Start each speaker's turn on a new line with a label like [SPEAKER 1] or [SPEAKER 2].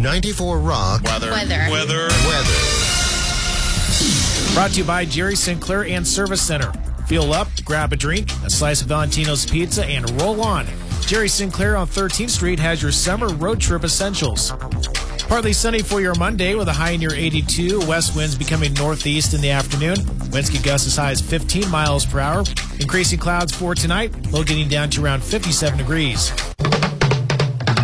[SPEAKER 1] 94 Rock.
[SPEAKER 2] Weather.
[SPEAKER 3] Brought to you by Jerry Sinclair and Service Center. Fuel up, grab a drink, a slice of Valentino's pizza, and roll on. Jerry Sinclair on 13th Street has your summer road trip essentials. Partly sunny for your Monday with a high near 82. West winds becoming northeast in the afternoon. Winds can gust as high as 15 miles per hour. Increasing clouds for tonight. Low getting down to around 57 degrees.